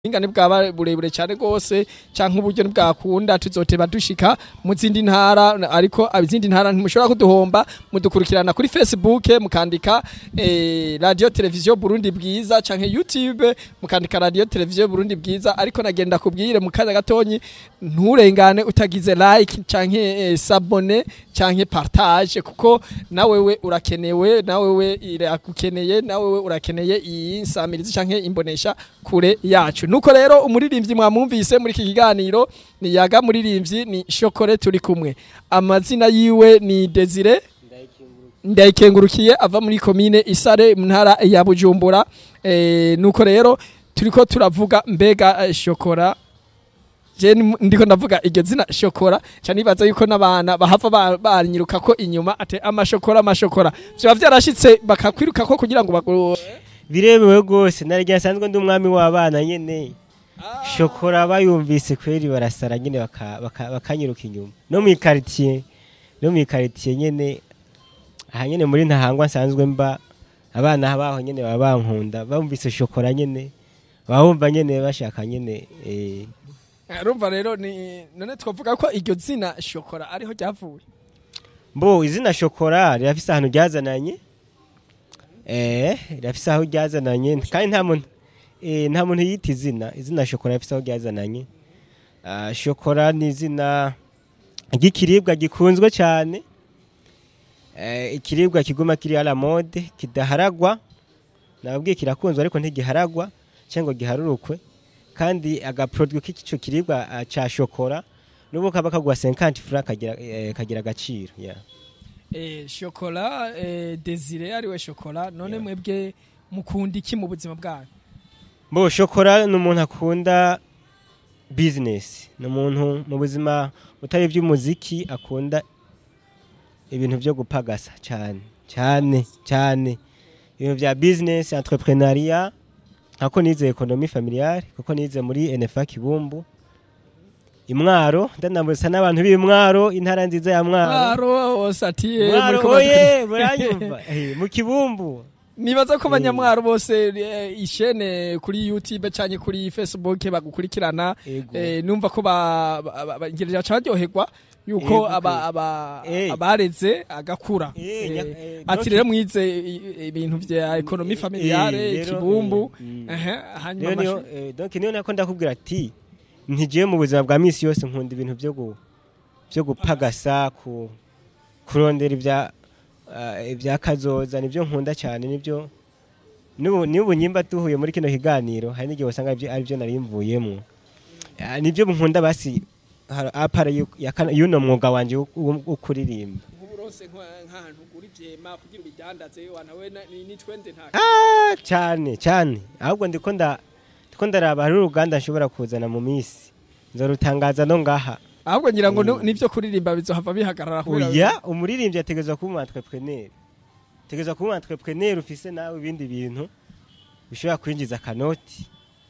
ingane bwaba burebure cyane gose canke uburyo bwakunda tuzoteba dushika mu zindi ntara ariko abizindi ntara ntimushobora kuduhomba mudukurikirana kuri Facebook mukandika radio television Burundi bwiza canke YouTube mukandika radio television Burundi bwiza ariko nagenda kubwire mu kanya gatonyi nturengane utagize like canke s'abonner canke partage kuko nawewe urakenewe nawewe irakukeneye nawewe urakeneye iyi nsamirizi canke imbonesha kure yacu nuko rero umuririmbyi mwamumvise muri iki kiganiro ni yaga muririmbyi ni Shokore turi kumwe amazina yiwe ni Desire Ndayikengurukiye ava muri commune Isare mu ntara ya Bujumbura nuko rero turiko turavuga mbega Shokora je ndiko ndavuga iryo zina Shokora cyane ibaza yuko nabana bahava banyiruka ko inyuma ate amashokora byo byarashitse bakakwiruka ko kugira ngo birebewe gose narya sanzwe ndi umwami w'abana nyene Shokora bayumvise kweri barasara nyene bakanyiruka inyuma no mu quartier nyene aha nyene muri ntahangwa sanzwe mba abana baho nyene babankunda bumvise Shokora nyene bahumva nyene bashaka nyene rumva rero ni none twavuga ko iryo zina Shokora ariho ryavuye mbo izina Shokora rirafise ahantu ryazananye rirafise aho ryazananye kandi nta muntu yita izina Shokora rirafise aho ryazananye Shokora ni izina ry'ikiribwa gikunzwe cyane ikiribwa kiguma kiri à la mode kidaharagwa nababwiye kirakunzwe ariko ntigiharagwa cyangwa giharurukwe kandi agaproduit k'ico kiribwa cha Shokora nubo kaba kagwa 50 francs kagira agaciro Shokora Desire ariwe Shokora none mwebwe mukunda iki mu buzima bwanyu Bo Shokora n'umuntu akunda business n'umuntu mu buzima utari by'umuziki akunda ibintu byo gupagasa cyane ibintu bya business entrepreneuriat ako nize economie familiale kuko nize muri NFA Kibumbu Imwaro ndanambuza n'abantu b'Imwaro intara nziza ya Mwaro osatiye muranyumva mu Kibumbu nibaza ko abanyamwaro bose ishene kuri YouTube cyane kuri Facebook bagukurikirana numva ko bagerera cyaryoherwa yuko abareze agakura ati rero mwize ibintu bya economie familiale Kibumbu hanyuma donc niyo nako ndakubwira ati ntigiye mu buzima bwa misi yose nkunda ibintu byo gupagasa kurondera ibya kazoza nibyo nkunda cyane nibyo nibu nyimba tuhuye muri kino kiganiro hari n'igihe wasanga ari byo narimvuyemo nibyo nkunda basi apara yuno mwuga wanje ukuririmba uburose nk'ahantu kuri byema kugira ubidandaze wanawe ni 20 nta cyane ahubwo ndiko ndaraba hari uruganda nshobora kuzana mu misi nzorutangaza no ngaha ahubwo ngira ngo nivyo kuririmba bizohava bihagarara kubera oya umuririmbyi ategezwa kuba entrepreneur ufise nawe ibindi bintu bishobora kwinjiza kanoti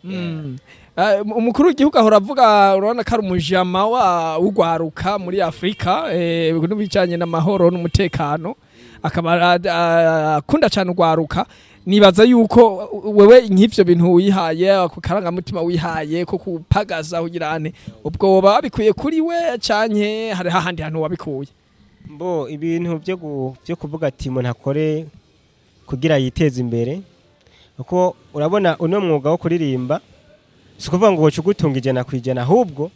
umukuru w'igihugu ahora avuga urabona ko ari umujama w'ugwaruka muri Afrika n'ibijanye n'amahoro n'umutekano akaba akunda cyane ugwaruka nibaza yuko wewe nk'ivyo bintu wihaye ku karangamutima wihaye ko kupagaza ugirane ubwo babikuye kuri we canke hari hahandi hantu wabikuye mbo ibintu byo kuvuga ati umuntu akore kugira yiteze imbere uko urabona uno mwuga wo kuririmba sikuvuga ngo wocugutunga ijana kwijana ahubwo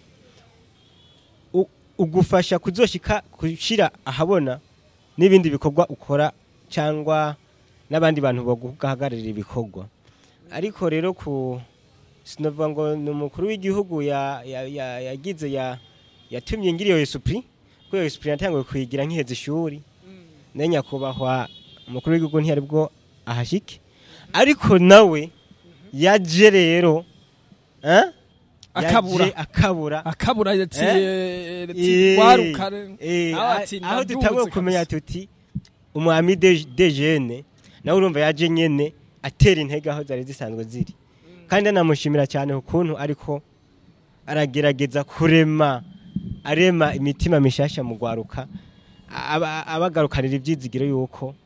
ugufasha kuzoshika kushira ahabona n'ibindi bikorwa ukora cyangwa n'abandi bantu baguhagararira ibikorwa ariko rero sinovuga ngo n'umukuru w'igihugu yagize yatumye ngiriyo esprit ko esprit yatangiye kwigira nkiheze ishuri nenya kubahwa umukuru w'igihugu ntiyari bwo ahashike ariko nawe yaje rero akabura yati warukare aho dutangiye kumenya tuti umwami de jeune nawe urumva yaje nyene atera intege aho zari zisanzwe ziri kandi namushimira cyane ukuntu ariko aragerageza arema imitima mishasha mu gwaruka abagarukanira ibyizigiro yuko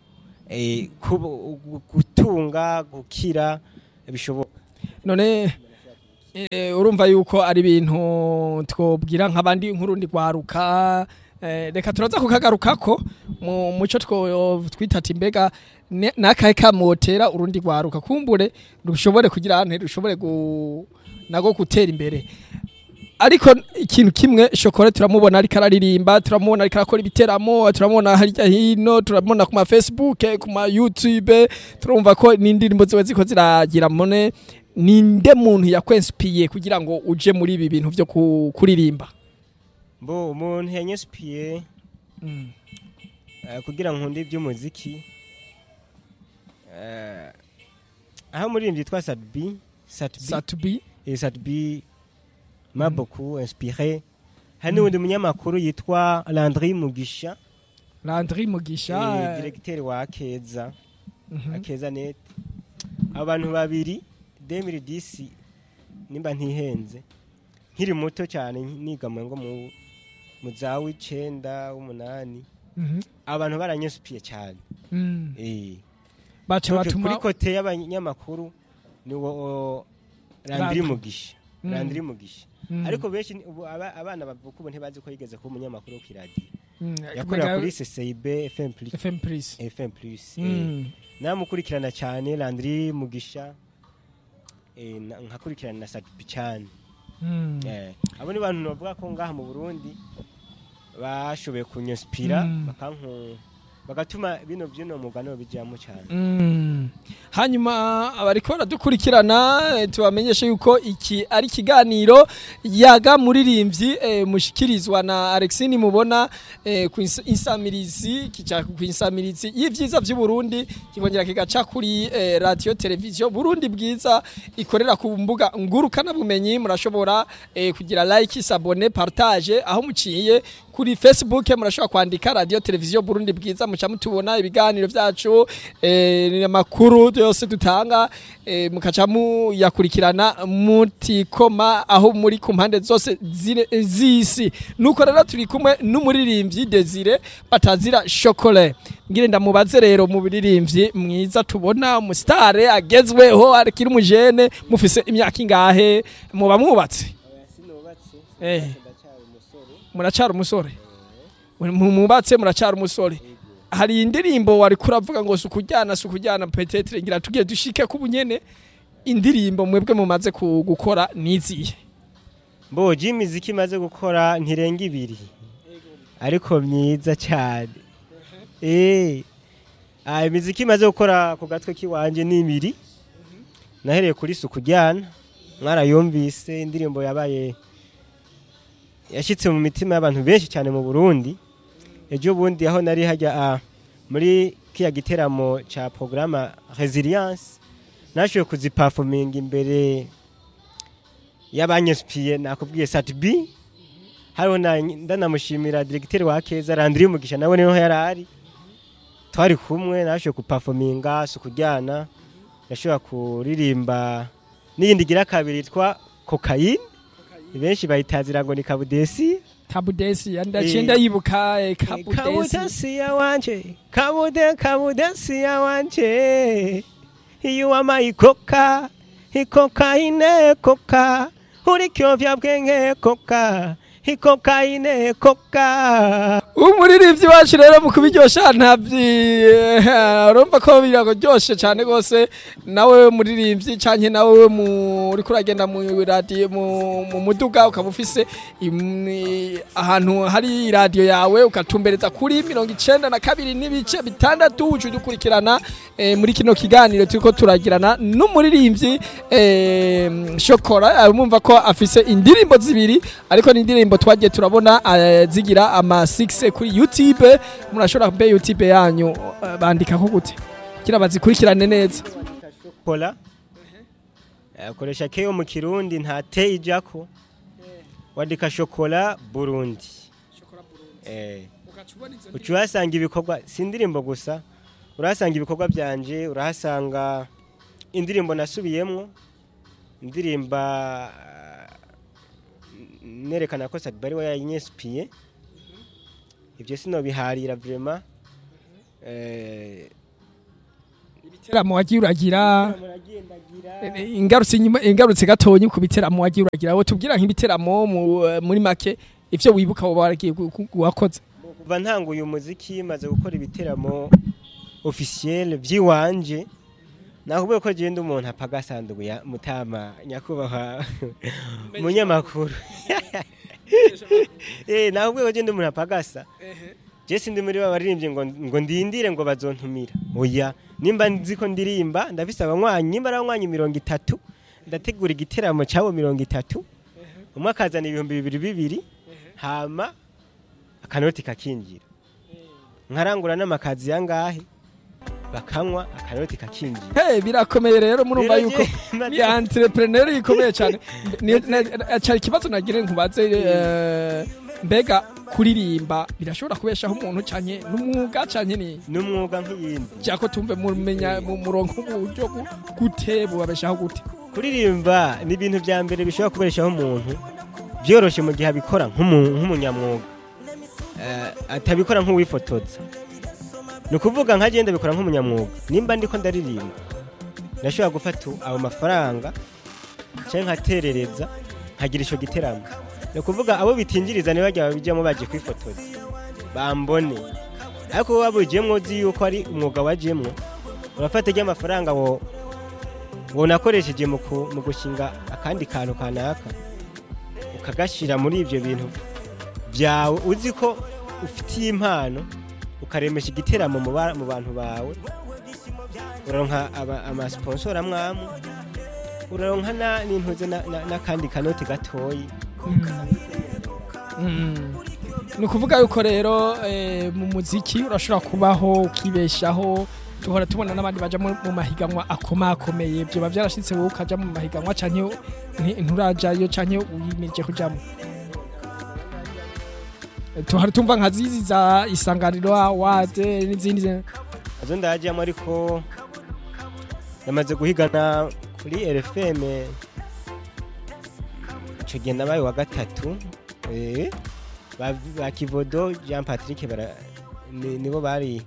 gutunga gukira bishoboka none urumva yuko ari ibintu twobwira nk'abandi nk'urundi rwaruka reka turaza kukagarukako mu muco twitata imbega nakahe kamotera urundi rwaruka kumbure rushobore kugira ahantu rushobore nago gutera imbere ariko ikintu kimwe Shokora turamubona ariko araririmba turamubona ariko akora ibiteramo turamubona harya hino turamubona ku ma Facebook ku ma YouTube turumva ko n'indirimbo ziwe ziko ziragira mone ninde muntu yakwenspiye kugira ngo uje muri ibi bintu byo kuririmba Bo umuntu yanyespiye kugira nkunde iby'umuziki aho muririmbyi twa Satbi m'a beaucoup inspiré. Hani wundi munyamakuru yitwa Landry Mugisha. Directeur wa Akeza. Akeza net. Abantu babiri 2010 nimba ntihenze. Nkiri muto cyane nigamwe ngo mu zawi 9 8. Abantu baranyesupiye cyane. Bace batuma kuri kote y'abanyamakuru ni wo Landry Mugisha. Ariko benshi abana bavuka ubu ntibazi ko yigeze kuba umunyamakuru ku radio. Yakorera kuri CCIB FM Plus. Namukurikirana cyane Landry Mugisha. Nkakurikirana na Satbi cyane. Abo ni bantu bavuga ko ngaha mu Burundi bashoboye kunyospira bagatuma bino byino mugano bijyamo cyane. Hanyuma abariko baradukurikirana tubamenyeshe yuko iki ari kiganiro yaga muririmbyi mushikirizwa na Alexine mubona ku insamirizi kica ku insamirizi y'ivyiza by'u Burundi kibongera kigaca kuri radio television Burundi bwiza ikorera ku mbuga ngurukana bumenyi murashobora kugira like s'abonner partage aho muciye kuri Facebook murashobora kwandika radio television Burundi bwiza muca mutubona ibiganiro vyacu amakuru yose dutanga mukaca yakurikirana mutikoma aho muri ku mpande zose zisi nuko rero turi kumwe n'umuririmbyi Desire batazira Shokora ngire ndamubaze rero mu biririmbyi mwiza tubona umustare agezweho arikiri umujene mufise imyaka ingahe muba mwubatse muracara umusore mubatse muracara umusore hari indirimbo wari kuravuga ngo sukujyana petetre ngira tugiye dushike ku bunyene indirimbo mwebwe mumaze gukora niziye Bo imiziki maze gukora ntirenga 2 ariko myiza cyane imiziki maze gukora ku gatwe kiwanje ni 2 nahereye kuri sukujyana mwarayumvise indirimbo yabaye yashitse mu mitima y'abantu benshi cyane mu Burundi ejo bundi aho nari hajya muri kiya giteramo cha programme Resilience nashoye kuziperforming imbere y'abanyespiye nakubwiye Satbi hariho ndanamushimira directeur wa Akeza Landry Mugisha nawe niho yarari twari kumwe nashoye kuperforminga sukujyana nashoye kuririmba n'iyindi gira kabiri twa Cocaine benshi bayitazira ngo ni Kabudesi ndacenda yibuka Kabudesi ya wanje Kabudesi ya wanje you are my cocaine coca uri kyovya bwenge coca cocaine coca umuririmbyi wacu rero mu kubiryosha ntabyi urumva ko birago ryoshe cyane gose nawe muririmbyi canke nawe muri kuragenda mu radio mu muduga ukabufise ahantu hari radio yawe ukatumbereza kuri 92 n'ibice bitandatu uje dukurikirana muri kino kiganiro turiko turagirana n'umuririmbyi Shokora mumva ko afise indirimbo zibiri ariko n'indirimbo twagiye turabona zigira ama 6 kuri YouTube murashobora kumbe YouTube yanyu bandika ko gute kira bazikurikirane neza Shokora akoresha keyo mu Kirundi nta te ijako wandika Shokora Burundi ucubasanga ibikorwa sindirimbo gusa urahasanga ibikorwa byanje urahasanga indirimbo nasubiyemwo indirimba nerekana ko Sadbari wa yanyespiye ibyo sino biharira vraiment ibiteramo wagiye uragira muragendagira ingarutse gatonyi ku biteramo wagiye uragira wowe tubwira nk'ibiteramo muri make ivyo wibuka wowe waragiye wakoze kuva ntanguye umuziki maze gukora ibiteramo officiel vyiwanje nakubuye ko genda umuntu apagasanduku ya mutama nyakubahwa munyamakuru nakubuye ko genda umuntu apagasa je sindi muri babaririmbye ngo ndindire ngo bazontumira oya nimba nzi ko ndirimba ndafise abanywanyi nimba abanywanyi 30 ndategura igiteramo cyabo 30 umwe akazana 2022 hama akanoti kakinjira nkarangura n'amakazi yangahe bakanywa akanoti kakinjira birakomeye rero murumva yuko ni entrepreneur ikomeye cyane cyari kibazo nagire nkubaze mbega kuririmba birashobora kubeshaho umuntu cyane n'umwuga cyane n'umwuga nk'iyindi cyako tumve mumenya mu murongo uburyo gute bubabeshaho gute kuririmba ni ibintu bya mbere bishobora kubeshaho umuntu byoroshe mu gihe abikora nk'umunyamwuga atabikora nk'uwifotoza ni ukuvuga nkagenda bikora nk'umunyamwuga nimba ndiko ndaririmba ndashobora gufata abo mafaranga cyangwa nkaterereza nkagira ico giteramo ni ukuvuga abo bitinjiriza ntibajya babijyamo baje kwifotoza bambone ariko wowe wabujyemo uzi yuko ari umwuga wajyemo urafata ry'amafaranga wonakoresheje mu gushinga akandi kantu kanaka ukagashira muri ibyo bintu byawe uzi ko ufitiye impano ukaremesha igiteramo mu bantu bawe uronka amasponsor amwamwe uronka n'intuze n'akandi kanoti gatoyi ni ukuvuga yuko rero mu muziki urashobora kubaho ukibeshaho tuhora tubona n'abandi baja mu mahiganwa akomakomeye byo bavyarashitse wowe ukaja mu mahiganwa canke nturajayo canke uyimirije kujamo tuhora tumva nka zizi za Isanganiro Award n'izindi azo ndajyamo ariko namaze guhigana kuri RFM ico gihe nabaye wa gatatu ba Kivodo Jean Patrick nibo bari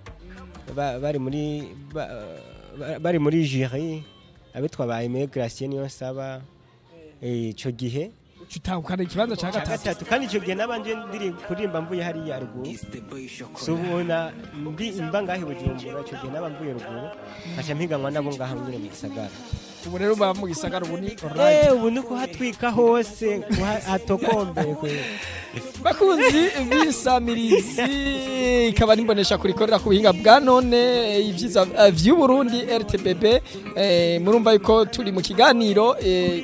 muri jury abitwa ba Aimé Gracien niyo saba ico gihe utahukana ikibanza ca gatatu kandi ico gihe nabanje ndiri kurimba mvuye hari ya ruguru subona mba ngahe Bujumbura ico gihe nabamvuye ruguru acha mpiganwa nabo ngaha nyine mu gisagara ubu rero ba mu gisagara ubu ni alright ubu nuko hatwika hose hatokombe bakunzi bisamirizi ikaba nimbonesha kurikorera ku buhinga bwa none ivyiza vy'u Burundi RTBB murumva yuko turi mu kiganiro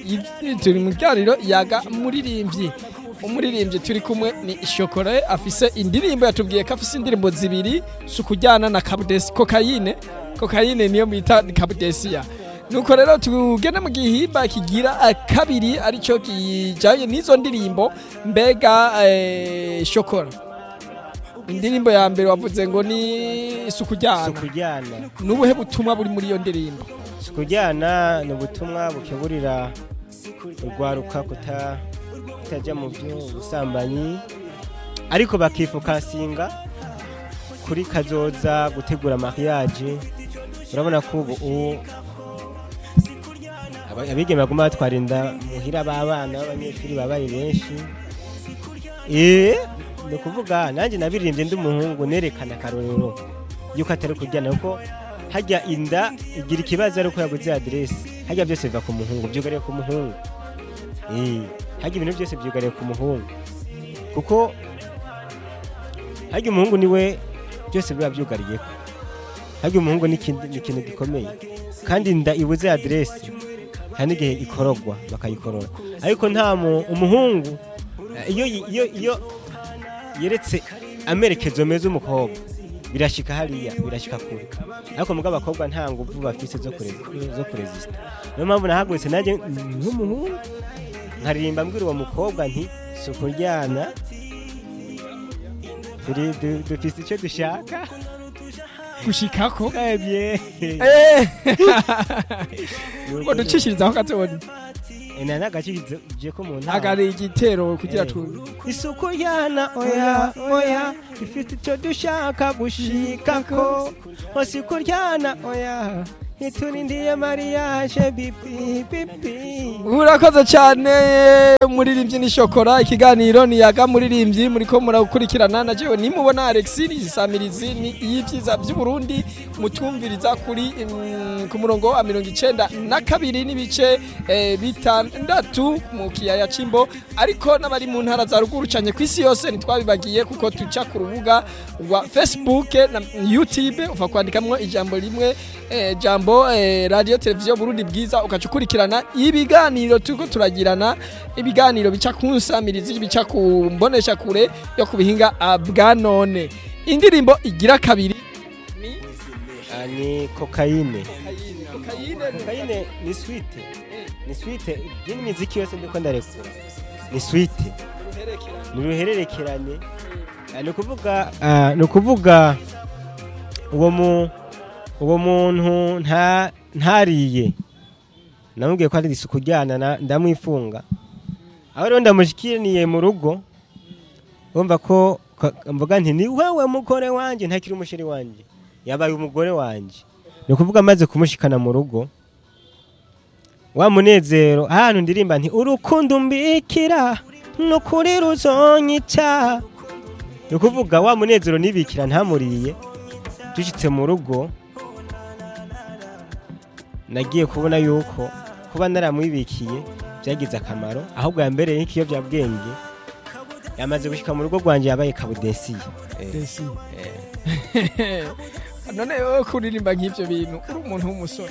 yaga umuririmbyi turi kumwe ni Shokore afise indirimbo yatubwiye ko afise indirimbo zibiri sukujyana na Cocaine niyo mwita Kabdesia nuko rero tugenda mu gihimba kigira kabiri arico kijanye nizo ndirimbo mbega Shokora indirimbo ya mbere wavuze ngo ni sukujyana nubuhe butumwa buri muri iyo ndirimbo sukujyana ni ubutumwa bukeburira urwaruka kutajya mu byo busambanyi ariko bakifokasinga kuri kazoza gutegura mariage urabona ko ubu abigeme baguma batwarinda muhira b'abana b'abanyeshuri babaye benshi ni ukuvuga nanjye nabiririmbye ndi umuhungu nerekana akarorero yuko atari kujyana kuko hajya inda igira ikibazo ariko yaguze adresse hajya byose biva ku muhungu byugariye ku muhungu hajya ibintu byose byugariye ku muhungu kuko hajya umuhungu niwe byose biba byugariye hajya umuhungu ni ikintu gikomeye kandi inda ibuze adresse kandi igihe ikorogwa bakayikorora ariko nta umuhungu iyo yeretse amerekezo meza umukobwa birashika hariya birashika kure ariko mugabo abakobwa nta nguvu bafise zo kuresista niyo mpamvu nahagurutse nanjye nk'umuhungu nkaririmba mbwira uwo mukobwa nti sukuryana dufise icyo dushaka gushikako ngo ducishirizaho katoni nagacishije ko mu ntara agari igitero kugira isuku yana oya ifite icyo dushaka gushikako isuku yana oya iturindiye mariage bibi bibi. Urakoze cyane muririmbyi ni Shokora, ikiganiro ni yaga muririmbyi muriko murakurikirana na jewe nimubona Alexis Isamirizi ni y'ivyiza by'u Burundi mutumviriza kuri ku murongo wa 92 n'ibice bitandatu mu kiyaya Cimbo, ariko n'abari mu ntara za ruguru cyane kwisi yose nitwabibagiye kuko tuca ku rubuga rwa Facebook na YouTube ufa kwandikamwo ijambo rimwe jambo radio televiziyo Burundi bwiza ukacukurikirana ibiganiro tuko turagirana, ibiganiro bica kunsamirizi bica ku mbonesha kure yo kubihinga bwa none. Indirimbo igira kabiri ni cocaine. Cocaine ni sweet. Ni sweet. Yini miziki yose ndiko ndarekura. Ni sweet. Ni ruhererekerane. Ni kuvuga uwo muntu ntariye namubwiye ko ari isuku ryana ndamwifunga, aho rero ndamushikiriye mu rugo umva ko mvuga nti ni wewe mugore wanje ntakiri umusheri wanje, yabaye umugore wanje. Ni kuvuga maze kumushikana mu rugo wa munezero ahantu ndirimba nti urukundo mbikira no kuri ruzonyica. Ni kuvuga wa munezero nibikira ntamuriye, dushitse mu rugo nagiye kubona yuko kuba naramwibikiye byagize akamaro, ahubwo yambereye nk'ikiyobyabwenge. Yamaze gushika mu rugo rwanje yabaye kabudesiye. None wowe kuririmba nk'ivyo bintu uri umuntu w'umusore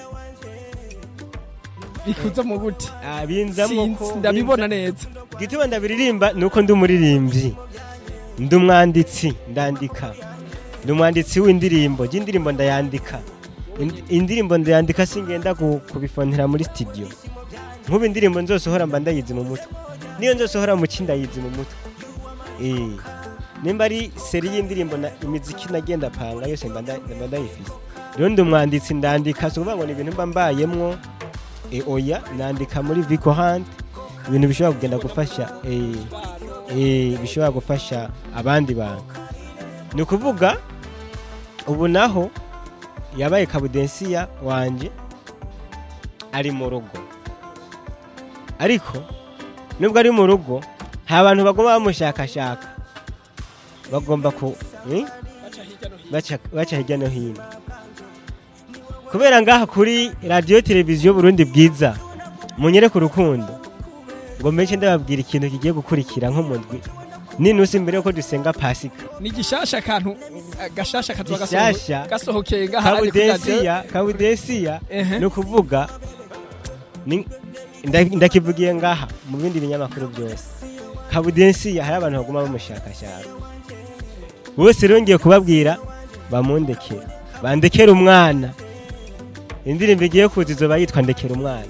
bikuza mu gute? Binzamo ko ndabibona neza. Gituma ndabiririmba nuko ndi umuririmbyi, ndi umwanditsi, ndandika, ndi umwanditsi w'indirimbo, y'indirimbo ndayandika. Indirimbo ndayandika singenda kubifonera muri studio. Nk'ubu indirimbo nzosohora mba ndayizi mu mutwe, niyo nzosohora mu kinda yizi mu mutwe. Nimba ari seri y'indirimbo na imiziki nagenda panga yose mba ndayifise. Rero ndi umwanditsi, ndandika, so kuvuga ngo ni ibintu mba mbayemwo. Oya nandika muri Vico Hand, ibintu bishobora kugenda gufasha bishobora gufasha abandi bantu. Ni kuvuga ubu naho yabaye kabudensiya wanje ari mu rugo, ariko nubwo ari mu rugo nta bantu bagomba bamushakashaka, bagomba ku baca hirya no hino. Kubera ngaha kuri radio televiziyo Burundi bwiza munyereke urukundo, ngo mbenshi ndababwira ikintu kigiye gukurikira nko mundwi ninusi mbere yuko dusenga Pasika. Ni gishasha kantu gashasha katwa gasohokeye ngaha kabudesiya. No kuvuga ndakivugiye ngaha mu bindi binyamakuru byose. Kabudesiya hari abantu baguma bamushakashaka. Bose rongeye kubabwira bamundekera, bandekera umwana. Indirimbo igiye kuzizo bayitwa ndekera umwana.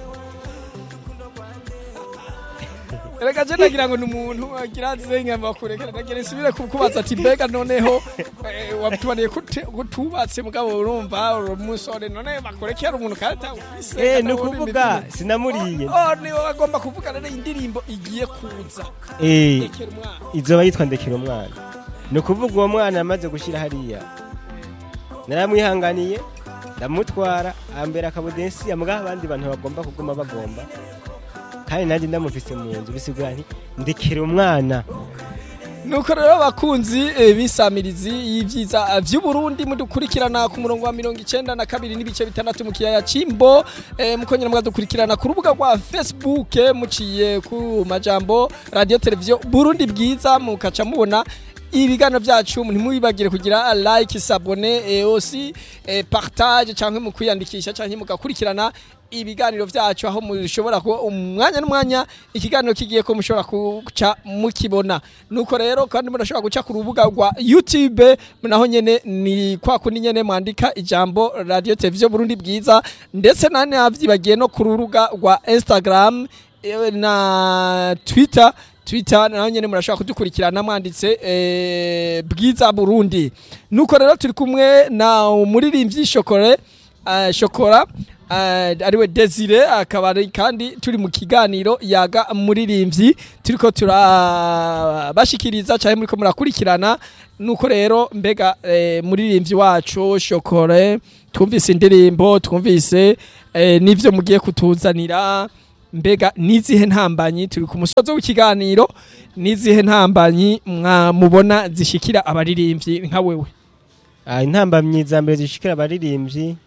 Reka je nagira ngo numuntu agira zenga bakurekera nagira isubire kukubaza ati mbega noneho wabitubaniye gutubatse mugabo urumva umusore none bakurekera umuntu karata ufise. No kuvuga sinamuriye. Ni agomba kuvuga rero indirimbo igiye kuza. Ndekera umwana. Izo bayitwa ndekera umwana. No kuvuga uwo mwana amaze gushira hariya. Naramwihanganiye ndamutwara ambera kabudensi amugaba abandi bantu bagomba kuguma bagomba, kandi nanjye ndamufise mu nzu bisigura nti ndekera umwana. Nuko rero bakunzi bisamirizi y'ivyiza vy'u Burundi mudukurikirana ku murongo wa 92 n'ibice bitandatu mu kiyaya Cimbo, mukongera mugadukurikirana ku rubuga rwa Facebook muciye ku majambo radio televiziyo Burundi bwiza, mukaca mubona ibiganiro byacu. Ntimubibagire kugira like, s'abonner aussi partage cyangwa mu kwiyandikisha cyangwa mugakurikirana ibiganiro byacu aho mushobora ko umwanya n'umwanya ikiganiro kigiye ko mushobora kuca mukibona. Nuko rero kandi murashobora guca ku rubuga rwa YouTube naho nyene ni kwa kundi nyene mwandika ijambo radio televiziyo Burundi bwiza, ndetse nane avyibagiye no ku rubuga rwa Instagram na Twitter naho nyene murashobora kudukurikirana mwanditse bwiza Burundi. Nuko rero turi kumwe na umuririmbyi Shokora ariwe Desire akaba ari kandi turi mu kiganiro yaga muririmbyi turiko turabashikiriza cyane muriko murakurikirana nuko rero mbega muririmbyi wacu Shokore twumvise indirimbo twumvise n'ivyo mugiye kutuzanira mbega nizihe ntambanyi turi ku musozo w'ikiganiro nizihe ntambanyi mubona zishikira abaririmbyi nka wewe intambamyi za mbere zishikira abaririmbyi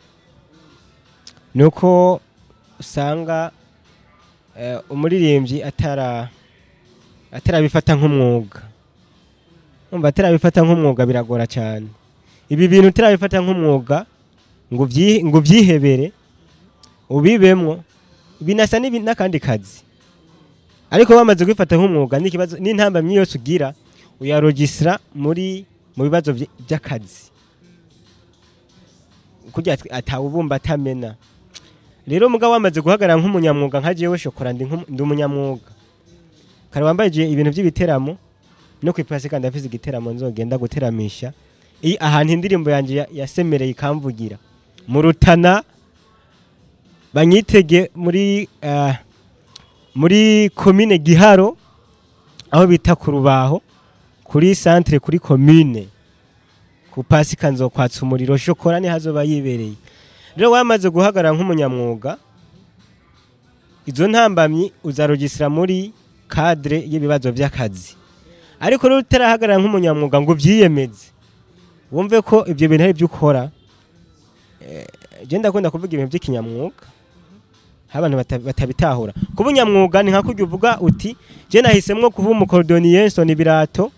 nuko usanga umuririmbyi atarabifata nk'umwuga umva atarabifata nk'umwuga biragora cyane ibi bintu utarabifata nk'umwuga ngo byihebere ubibemwo binasa n'akandi kazi ariko bamaze kwifata nk'umwuga n'ikibazo n'intambamyi yose ugira uyarogisira mu bibazo by'akazi kugira atawubumba atamena rero mugabo wamaze guhagarara nk'umunyamwuga nka jewe Shokora ndi umunyamwuga kare wambaye ibintu by'ibiteramo no kwipasi kandi afise igiteramo nzogenda guteramisha ahantu indirimbo yanje yasemereye ikamvugira mu Rutana banyitege muri commune Giharo aho bita ku Rubaho kuri centre kuri commune ku pasika nzokwatsa umuriro Shokora ni hazoba yibereye rero wamaze guhagarara nk'umunyamwuga izo ntambamyi uzarogisira muri cadre y'ibibazo by'akazi ariko rero utarahagarara nk'umunyamwuga ngo byiyemeze wumve ko ibyo bintu ari byo ukora genda kunda kuvuga ibintu by'ikinyamwuga abantu batabitahura kuba unyamwuga ni nka kurya uvuga uti je nahisemwo kuba umukordonier nsoni birato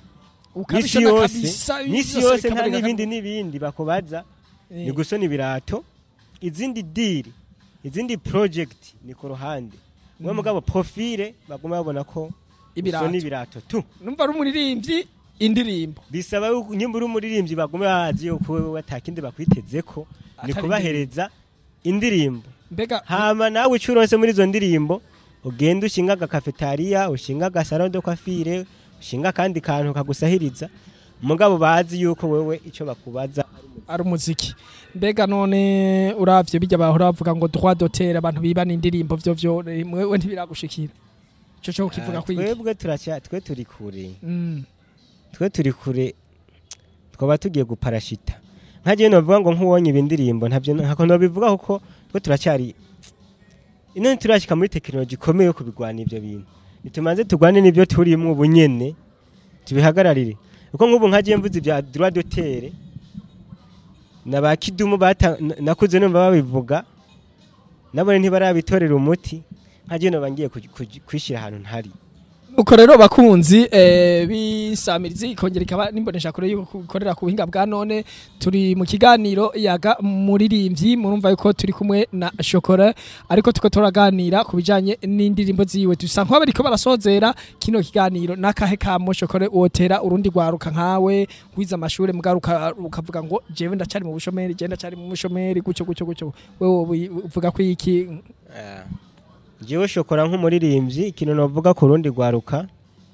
nisi yose nta n'ibindi bakubaza ni gusona ibirato izindi deal izindi project ni ku ruhande mwe mugabo profile baguma babona ko usona ibirato tu numva ari umuririmbyi indirimbo bisaba nyimba uri umuririmbyi baguma bazi yuko wewe atakindi bakwitezeko ni kubahereza indirimbo mbega hama nawe ucuronse muri izo ndirimbo ugenda ushinga agakafetaria ushinga agasaro de coiffure ushinga kandi kantu kagusahiriza mugabo bazi yuko wewe ico bakubaza ari umuziki mbega none uravye bijya bahora bavuga ngo droit d'auteur abantu bibana indirimbo vyo wewe ntibiragushikira ico cyo kivuga kwiki twebwe twe turi kure twe turi kure twaba tugiye guparashita nkaje novuga ngo nkuwonye ibindirimbo ntavyo ntako no bivuga kuko twe turacyari ino turashika muri technology komeye yo kubigwana ivyo bintu nitumanze tugwane n'ivyo turimwe ubunyene tubihagararire uko nk'ubu nkaje mvuze ibya droit d'auteur nabakidumu nakuze numva babivuga nabone ntibarabitorera umuti nkaje no bangiye kwishira ahantu ntari uko rero bakunzi bisamirizi ikongera ikaba nimbonesha kure yuko gukorera ku buhinga bwa none turi mu kiganiro yaga muririmbyi murumva yuko turi kumwe na Shokora ariko tuko turaganira ku bijanye n'indirimbo ziwe dusa nko bariko barasozera kino kiganiro nakahe kamo Shokora wotera urundi gwaruka nkawe wiza amashure mugaruka ukavuga ngo jewe ndacari mu bushomeri je ndacari mu bushomeri gucyo wewe uvuga ko iki jewe Shokora nk'umuririmbyi ikintu novuga ku rundi gwaruka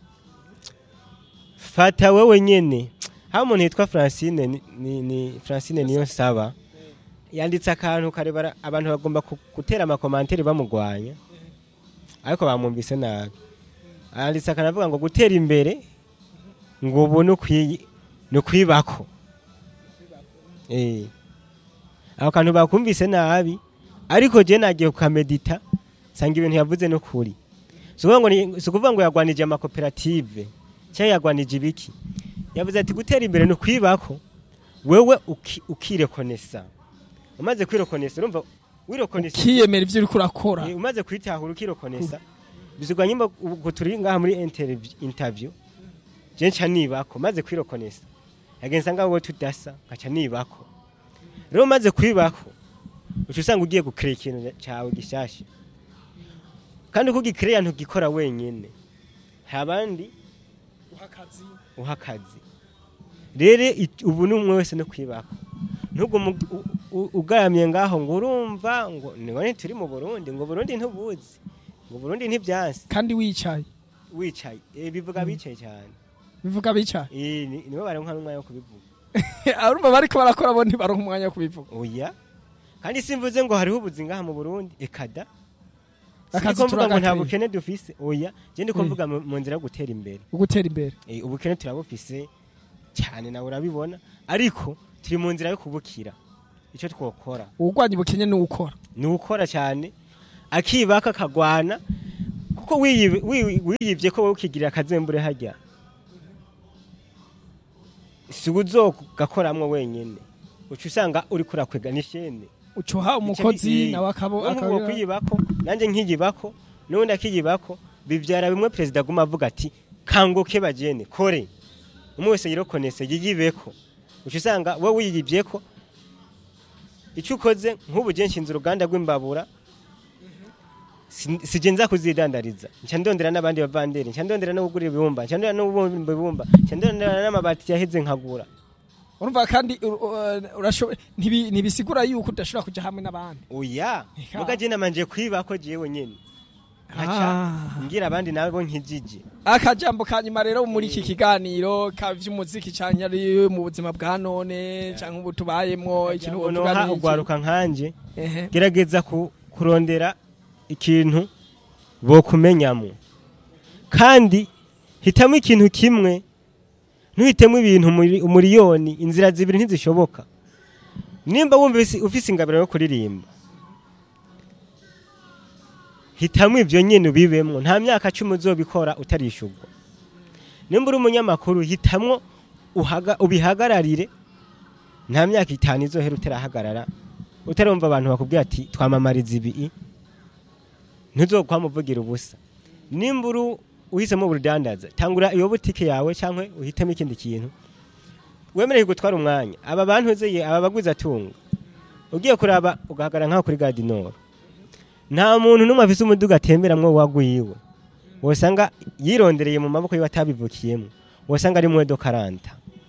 fata wewe nyene ha umuntu yitwa Francine Francine niyo saba yanditse akantu karebara abantu bagomba gutera amakomantere bamugwanya ariko bamwumvise nabi yanditse akanavuga ngo gutera imbere ngo ubu no kwibako aho kantu bakumvise nabi ariko je nagiye kukamedita sanga ibintu yavuze no kuri sukuvuga ngo yagwanije amakoperative cyangwa yagwanije ibiki yavuze ati gutera imbere no kwibako wewe ukirekonesa umaze kwirekonesa urumva wirekonesa kiyemera ivyo uri kurakora umaze kwitahura ukirekonesa bizugwa nyimba uko turi ngaha muri interview je nca nibako maze kwirekonesa yagenza ngaho tudasa nkaca nibako rero maze kwibako ucusanga ugiye gukrea ikintu cyawe gishasha kandi kugikrea ntugikora wenyene habandi uhakazi rere ubu numwe wese no kwibako ntugo ugaramye ngaho ngo urumva ngo niwe turi mu Burundi ngo Burundi ntubuzi ngo Burundi ntibyansi kandi wicaye bivuga bicaye cyane bivuga bicaye niwe baronka n'umwanya wo kubivuga arumva bariko barakora bo ntibaronka umwanya wo kubivuga oya kandi simvuze ngo hariho ubuzi ngaha mu Burundi ekada Akazi Siko mvuga ngo nta turagakwiye. bukene dufise oya je ndiko mvuga mu nzira yo gutera imbere ugutera imbere ubukene turabufise cyane nawe urabibona ariko turi mu nzira yo kubukira icyo twokora ugwanya ubukenye n'ukora ni ukora cyane akibaka akagwana kuko wiyibye ko wowe ukigirira akazembure hajya si uzogakoramwo wenyene uca usanga uri kurakwega n'ishene ucuha umukozi nawe akabo kwiyibako nanje nkiyibako nundi akiyibako bivyara bimwe president aguma avuga ati kangoke bajene kore umwe wese yirokonese yiyibeko uca usanga wowe wiyibyeko icyo ukoze nk'ubu je nshinze uruganda rw'imbabura sije nza kuzidandariza nca ndondera n'abandi bavanderi nca ndondera no kugura ibibumba nca ndondera no kubumba ibibumba nca ndondera n'amabati yaheze nkagura urumva kandi ntibisigura yuko udashobora kuja hamwe n'abandi oya muga je namanje kwibako jewe nyene nkaca ngira abandi nabo nkijije akajambo kanyuma rero muri iki kiganiro kavy'umuziki cyane ari mu buzima bwa none cyangwa ubu tubayemwo ikintu uvuga ugwaruka nkanje gerageza kurondera ikintu bokumenyamo kandi hitamo ikintu kimwe ntuhitemo ibintu umuriyoni inzira zibiri ntizishoboka nimba wumva ufise ingabiro yo kuririmba hitamo ivyo nyene ubibemwo nta myaka 10 uzobikora utarishurwa nimba uri umunyamakuru hitamwo ubihagararire nta myaka 5 izohera utarahagarara utarumva abantu bakubwira ati twamamariza ibi ntuzokwamuvugira ubusa nimba uhisemo ubudandaza tangura iyo butike yawe cyangwa uhitemo ikindi kintu wemereye gutwara umwanya aba bantu zeye aba baguza tunga ugiye kuraba ugahagara nkaho kuri Gadinoro nta muntu numwe afise umuduga atemberamwo wagwiwe wosanga yirondereye mu maboko y'abatabivukiyemo wosanga ari mwedo 40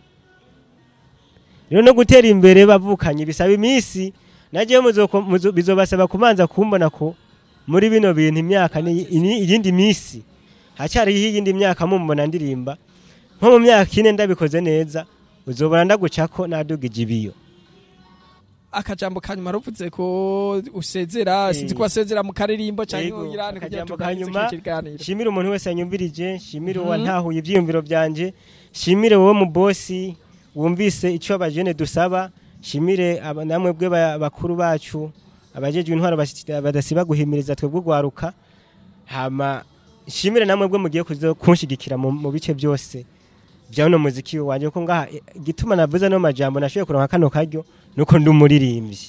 rero no gutera imbere bavukanye bisaba imisi naje bizobasaba kumanza kumbona ko muri bino bintu imyaka iyindi misi hacyari iyindi myaka mumbona ndirimba nko mu myaka 4 ndabikoze neza uzobona ndagucako nadugije ibiyo akajambo kanyuma ruvuze ko usezera sinzi ko basezera mu karirimbo cyangwa ngirane kugira tuganire shimira umuntu wese yanyumvirije shimira wantahuye ivyiyumviro byanje shimire wowe mu bosi wumvise ico abajene dusaba shimire namwe bwe bakuru bacu abajejwe intwaro badasiba guhimiriza twebwe gwaruka hama shimire namwe bwe mugiye kunshigikira mu bice byose bya no muziki wanje ko ngaha gituma navuze no majambo nashoye kuronka kano karyo nuko ndumuririmbyi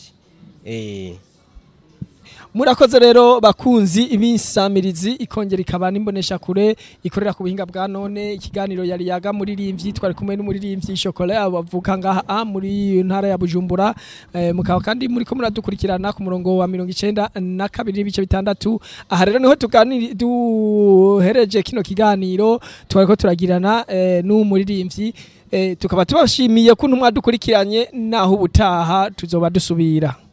murakoze rero bakunzi ibisamirizi ikongera ikaba nimbonesha kure ikorera ku buhinga bwa none ikiganiro yari yaga muririmbyi twari kumwe n'umuririmbyi Chocolat abavuka ngaha muri ntara ya Bujumbura mukaba kandi muri ko muradukurikirana ku murongo wa 92 ibice bitandatu aha rero niho tuganira duhereje kino kiganiro twariko turagirana n'umuririmbyi tukaba tubashimiye ko ntumwa dukurikiranye naho ubutaha tuzoba dusubira